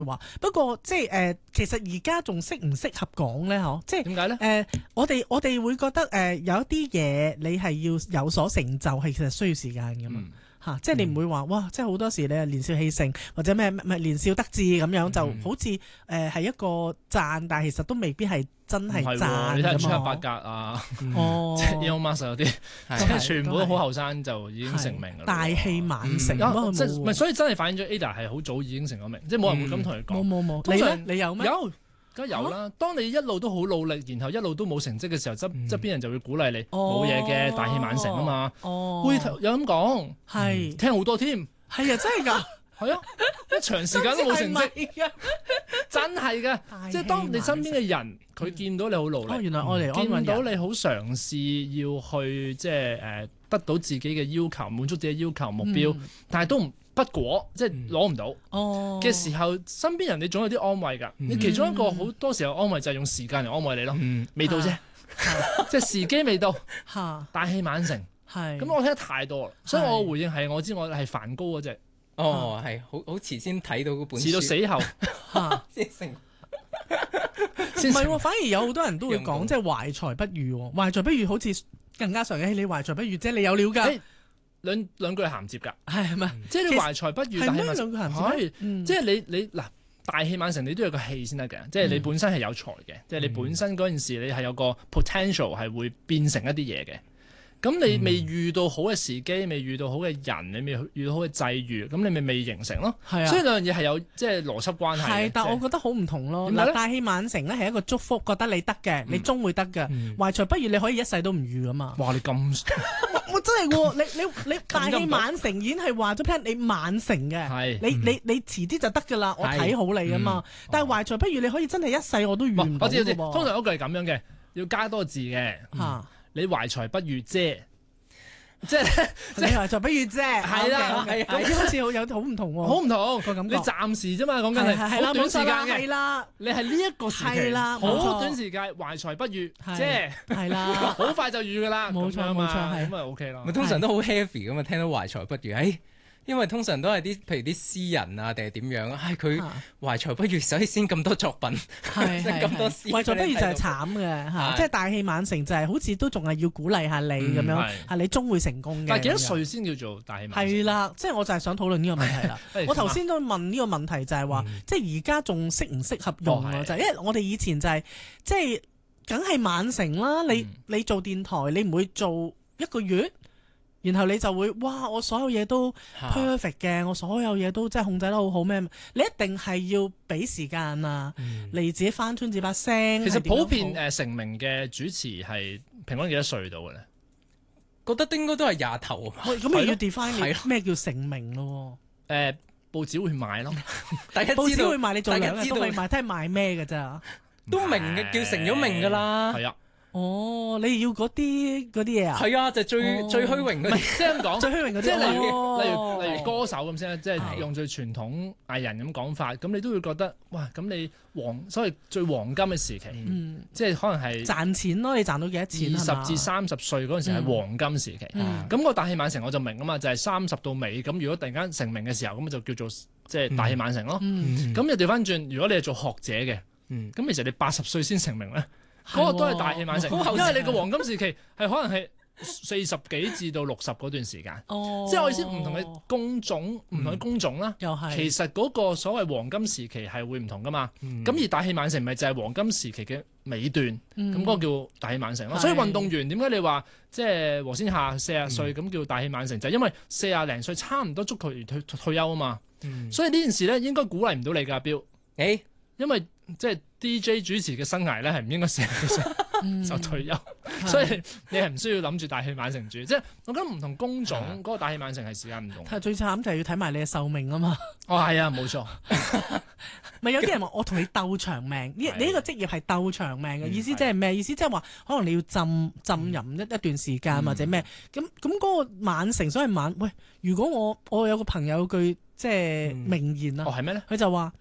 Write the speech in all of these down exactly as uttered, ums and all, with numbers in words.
話。不過即係誒、呃，其實而家仲適唔適合講咧？嗬，即係點解咧？ 誒、呃，我哋我哋會覺得誒、呃，有一啲嘢你係要有所成就，係其實需要時間噶嘛。 嗯嚇、啊！即係你唔會話哇！即係好多時你係年少氣盛或者咩咩年少得志咁樣，嗯、就好似誒係一個讚，但係其實都未必係真係讚㗎嘛。 你睇出八格啊， 哦， 即係 Elon Musk 嗰啲，即係全部都好後生就已經成名㗎啦。 大器晚成， 即係唔係？所以真係反映咗 Ada 係好早已經成咗名，即係冇人會咁同佢講。 冇冇冇，你咧？你有咩？ 有。梗係有啦！當你一路都好努力，然後一路都冇成績嘅時候，側側邊人就會鼓勵你冇嘢嘅，大器晚成啊嘛！ 哦， 會有咁講， 係聽好多添， 係啊，真係㗎， 係啊，一長時間都冇成績，真係㗎！即係當你身邊嘅人，佢見到你好努力， 原來我嚟安慰人， 見到你好嘗試要去即係誒得到自己嘅要求，滿足自己要求目標，但係都唔不果，即係攞唔到嘅時候，身邊人你總有啲安慰㗎。你其中一個好多時候安慰就係用時間嚟安慰你咯。未到啫，即係時機未到，大器晚成。係咁，我聽得太多啦，所以我回應係我知我係梵高嗰隻。 哦，係好好遲先睇到嗰本書， 遲到死後先成。 唔係喎，反而有好多人都會講，即係懷才不遇。懷才不遇好似更加常嘅，你懷才不遇啫，你有料㗎。 兩兩句係銜接㗎， 係咪？ 即係你懷才不遇，但係兩句銜接， 即係你你嗱大器晚成，你都有個氣先得嘅，即係你本身係有才嘅，即係你本身嗰陣時你係有個 potential 係會變成一啲嘢嘅。咁你未遇到好嘅時機，未遇到好嘅人，你未遇到好嘅際遇，咁你咪未形成咯。係啊，所以兩樣嘢係有即係邏輯關係。係， 但我覺得好唔同咯。嗱，大器晚成咧係一個祝福，覺得你得嘅，你終會得嘅。懷才不遇，你可以一世都唔遇噶嘛。 哇！你咁我真係喎，你你你大器晚成已經係話咗俾你晚成嘅。你你你遲啲就得噶啦，我睇好你啊嘛。但係懷才不遇，你可以真係一世我都遇唔到。 我知我知，通常嗰句係咁樣嘅，要加多個字嘅。嚇！你懷才不遇啫，即係你懷才不遇啫， 係啦， 係係，好似好有好唔同喎， 好唔同個感覺。 你暫時啫嘛，講緊係好短時間嘅，係啦，你係呢一個時期，好短時間懷才不遇啫，係啦，好快就遇噶啦， 冇錯冇錯， 咁咪 OK 咯。 通常都好 heavy 咁啊，聽到懷才不遇，誒。因為通常都係啲，譬如啲詩人啊，定係點樣啊？係佢懷才不遇，所以先咁多作品，咁多詩。 懷才不遇就係慘嘅嚇，即係大器晚成就係好似都仲係要鼓勵下你咁樣，係你終會成功嘅。 但係幾多歲先叫做大器晚成？ 係啦，即係我就係想討論呢個問題啦。我頭先都問呢個問題就係話，即係而家仲適唔適合用咯？就係因為我哋以前就係即係梗係晚成啦。你你做電台，你唔會做一個月。然後你就會哇！我所有嘢都 perfect 嘅，我所有嘢都即係控制得好好咩？你一定係要俾時間啊，嚟自己翻穿自把聲。 其實普遍誒成名嘅主持係平均幾多歲到嘅咧？ 覺得應該都係廿頭啊。 咁你要 define 咩叫成名咯？ 誒報紙會賣咯， 大家報紙會賣，你做兩日都未賣，睇係賣咩嘅咋？ 都明嘅，叫成咗名㗎啦。 係啊。 哦，你要嗰啲嗰啲嘢啊？ 係啊，就最最虛榮嗰啲， 即係咁講， 最虛榮嗰啲， 即係例如例如例如歌手咁先，即係用最傳統藝人咁講法，咁你都會覺得哇！咁你黃所謂最黃金嘅時期，即係可能係賺錢咯，你賺到幾多錢？ 二十至三十歲嗰陣時係黃金時期，咁個大器晚成我就明啊嘛，就係三十到尾，咁如果突然間成名嘅時候，咁就叫做即係大器晚成咯。咁又調翻轉，如果你係做學者嘅，咁其實你八十歲先成名咧。嗰個都係大器晚成，因為你個黃金時期係可能係四十幾至到六十嗰段時間，即係我意思唔同嘅工種，唔同嘅工種啦。其實嗰個所謂黃金時期係會唔同噶嘛。咁而大器晚成咪就係黃金時期嘅尾段，咁嗰個叫大器晚成咯。所以運動員點解你話即係和先夏四十歲咁叫大器晚成，就係因為四廿零歲差唔多足球員退退休啊嘛。所以呢件事咧應該鼓勵唔到你㗎，標。誒，因為即係 D J 主持嘅生涯咧，係唔應該成日就退休，所以你係唔需要諗住大器晚成住。即係我覺得唔同工種嗰個大器晚成係時間唔同。 係最慘就係要睇埋你嘅壽命啊嘛。 哦，係啊，冇錯。 咪有啲人話我同你鬥長命，呢你呢個職業係鬥長命嘅意思，即係咩意思？即係話可能你要浸浸淫一一段時間或者咩？咁咁嗰個晚成，所謂晚喂，如果我我有個朋友句即係名言啊， 哦係咩咧？ 佢就話。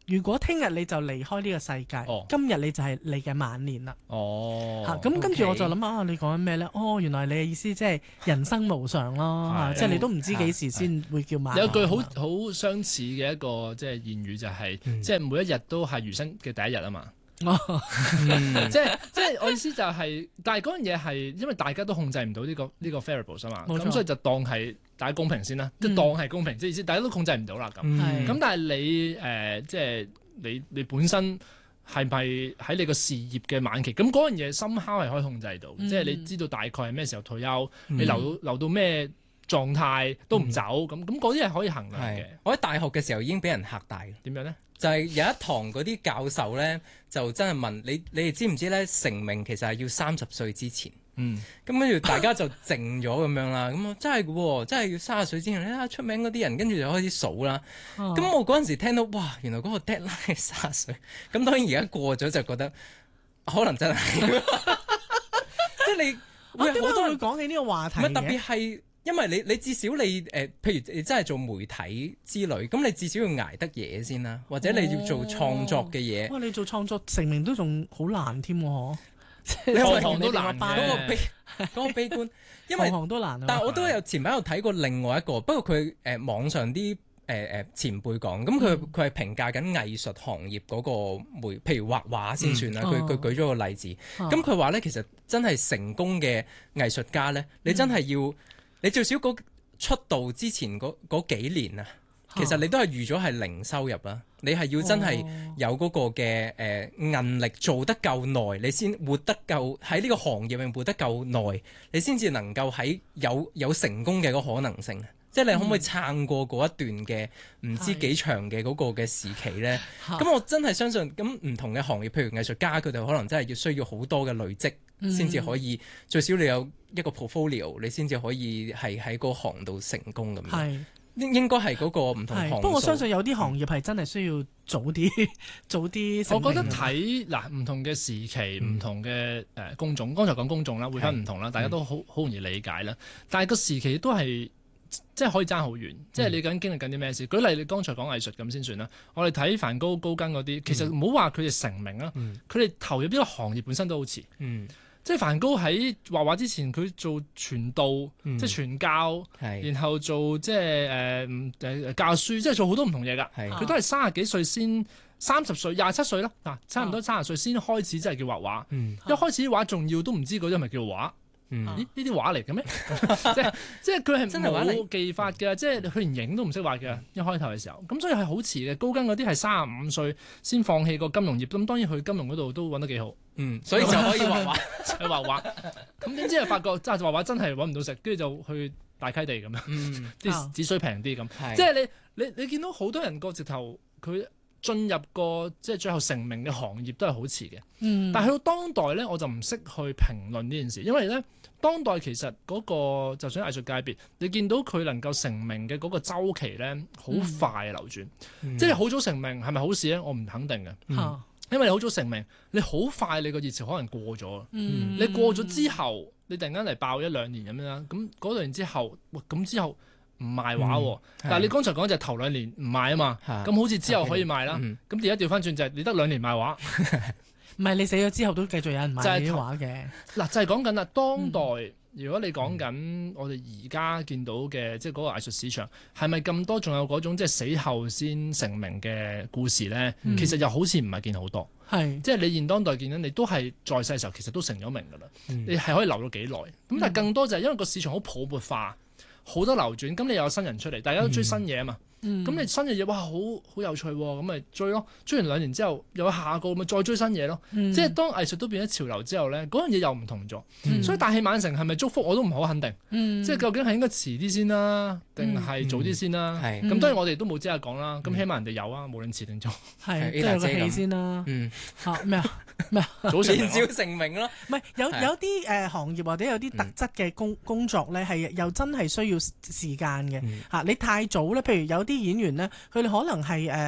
如果聽日你就離開呢個世界， 哦、 今日你就係你嘅晚年啦。 哦， 嚇咁跟住我就諗啊，你講緊咩咧？哦，原來你嘅意思即係人生無常咯，嚇即係你都唔知幾時先會叫晚年。 有句好好相似嘅一個即係諺語就係、是，即係、嗯、每一日都係餘生嘅第一日啊嘛。哦，即係即係我意思就係、是，但係嗰樣嘢係因為大家都控制唔到呢個呢個 variables 啊嘛，咁錯所以就當係大家公平先啦，即係、嗯、當係公平，即係意思大家都控制唔到啦咁。咁、嗯、但係你誒、呃、即係你你本身係咪喺你個事業嘅晚期？咁嗰樣嘢 somehow 係可以控制到，嗯、即係你知道大概係咩時候退休，嗯、你留留到咩狀態都唔走，咁咁嗰啲係可以衡量嘅。 我喺大學嘅時候已經俾人嚇大， 點樣咧？ 就係有一堂嗰啲教授咧，就真係問你，你哋知唔知咧？成名其實係要三十歲之前。嗯。咁跟住大家就靜咗咁樣啦。咁啊真係嘅喎，真係要三十歲之前。你睇下出名嗰啲人，跟住就開始數啦。咁、哦、我嗰陣時聽到，哇！原來嗰個 deadline 係三十歲。咁當然而家過咗就覺得可能真係。即係你， 我點解都會講起呢個話題嘅？ 特別係。因為你你至少你誒、呃，譬如你真係做媒體之類，咁你至少要捱得嘢先啦，或者你要做創作嘅嘢、哦。哇！ 你做創作成名都仲好難添喎， 你行行都難嗰個悲嗰個悲觀，因為行行都難。 但係我都有前排有睇過另外一個，不過佢誒、呃、網上啲誒誒前輩講，咁佢佢係評價緊藝術行業嗰個媒，譬如畫畫先算啦。佢佢、嗯、舉咗個例子，咁佢話咧其實真係成功嘅藝術家咧，你真係要。嗯你最少嗰出道之前嗰嗰幾年啊，其實你都係預咗係零收入啦。你係要真係有嗰個嘅誒韌力做得夠耐，你先活得夠喺呢個行業入面活得夠耐，你先至能夠喺有有成功嘅個可能性。即係你可唔可以撐過嗰一段嘅唔知幾長嘅嗰個嘅時期咧？咁是我真係相信，咁唔同嘅行業，譬如藝術家，佢哋可能真係要需要好多嘅累積，先至、嗯、可以最少你有一個 portfolio，你先至可以係喺嗰行度成功咁樣。係應是應該係嗰個唔同行業。不過我相信有啲行業係真係需要早啲早啲。 我覺得睇嗱唔同嘅時期，唔、嗯、同嘅誒工種，剛才講工種啦，會分唔同啦，是大家都好好容易理解啦。但係個時期都係。即係可以爭好遠，即係你究竟經歷緊啲咩事？舉例你剛才講藝術咁先算啦。我哋睇梵高、高更嗰啲，其實唔好話佢哋成名啊，佢哋、嗯、投入呢個行業本身都好遲。嗯、即係梵高喺畫畫之前，佢做傳道，嗯、即係傳教，是然後做即係誒誒教書，即係做好多唔同嘢㗎。佢是都係三十幾歲先，三十歲、廿七歲啦，嗱差唔多三十歲先開始真係叫畫畫。嗯、一開始啲畫仲要都唔知嗰啲係咪叫畫。呢呢啲畫嚟嘅咩？即係即係佢係冇技法嘅，即係佢連影都唔識畫嘅。一開頭嘅時候，咁所以係好遲嘅。高更嗰啲係三十五歲先放棄個金融業，咁當然去金融嗰度都揾得幾好。嗯，所以就可以畫畫，去畫畫。咁點知係發覺真係畫畫真係揾唔到食，跟住就去大溪地咁樣。嗯，啲只需平啲咁。即係你你你見到好多人個直頭佢進入個即係最後成名嘅行業都係好遲嘅。嗯，但係去到當代咧，我就唔識去評論呢件事，因為咧。當代其實嗰、那個就算藝術界別，你見到佢能夠成名嘅嗰個週期咧，好快流轉，嗯、即係好早成名係咪好事咧？我唔肯定嘅，嗯、因為你好早成名，你好快你個熱潮可能過咗，嗯、你過咗之後，你突然間嚟爆一兩年咁樣啦，咁嗰兩年之後，咁之後唔賣畫，嗯、但係你剛才講就係頭兩年唔賣啊嘛，咁、嗯、好似之後可以賣啦，咁而家調翻轉就係你得兩年賣畫。 唔係你死咗之後都繼續有人買啲畫嘅。嗱就係講緊啦，當代、嗯、如果你講緊我哋而家見到嘅，即係嗰個藝術市場係咪咁多？仲有嗰種即係死後先成名嘅故事咧？嗯、其實又好似唔係見好多。係是，即係你現當代見到你都係在世嘅時候，其實都成咗名㗎啦。嗯、你係可以留到幾耐？咁、嗯、但係更多就係因為個市場好泡沫化，好多流轉，咁你又有新人出嚟，大家都追新嘢啊嘛。咁、嗯、你新嘅嘢，哇，好好有趣喎！咁咪追咯，追完兩年之後又有下個，咪再追新嘢咯。嗯、即係當藝術都變咗潮流之後咧，嗰樣嘢又唔同咗。嗯、所以大器晚成係咪祝福我都唔好肯定。嗯、即係究竟係應該遲啲先啦，定係早啲先啦？咁、嗯嗯、當然我哋都冇資格講啦。咁、嗯、起碼人哋有啊，無論遲定早。 係即係有個戲先啦。嗯，嚇咩啊？咩啊？ 早年少成名咯。 唔係有有啲誒行業或者有啲特質嘅工工作咧，係又真係需要時間嘅嚇。你太早咧，譬如有啲演員咧，佢哋可能係誒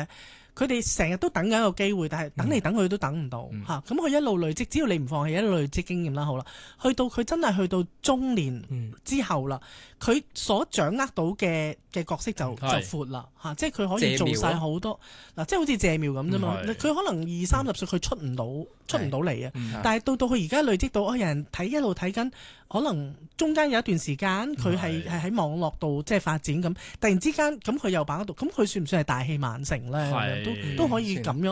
佢哋成日都等緊一個機會，但係等嚟等去都等唔到嚇。咁佢、嗯、一路累積，只要你唔放棄，一路累積經驗啦，好啦，去到佢真係去到中年之後啦，佢、嗯、所掌握到嘅嘅角色就、嗯、就闊啦嚇，即係佢可以做晒好多嗱，即係好似謝苗咁啫嘛。佢可能二三十歲佢出唔到、嗯、出唔到嚟啊，嗯、但係到到佢而家累積到，哦有人睇一路睇緊，可能中間有一段時間佢係係喺網絡度即係發展咁，突然之間咁佢又把握到，咁佢算唔算係大器晚成咧？都都可以咁樣。